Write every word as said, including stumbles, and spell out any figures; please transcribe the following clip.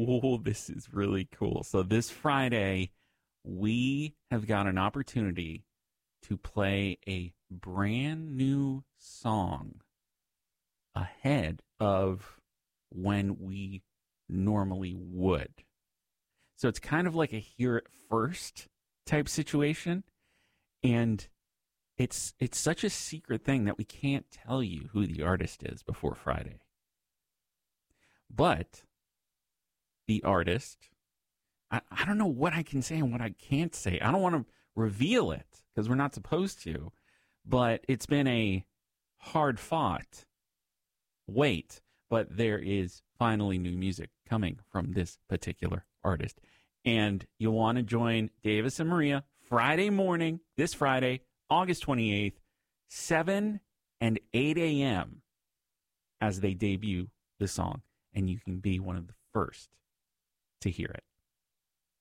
oh, this is really cool. So this Friday, we have got an opportunity to play a brand new song ahead of when we normally would. So it's kind of like a hear it first type situation. And it's it's such a secret thing that we can't tell you who the artist is before Friday. But the artist, I, I don't know what I can say and what I can't say. I don't want to reveal it because we're not supposed to. But it's been a hard-fought wait. But there is finally new music coming from this particular artist. And you'll want to join Davis and Maria Friday morning, this Friday, August twenty-eighth, seven and eight a.m. as they debut the song. And you can be one of the first to hear it.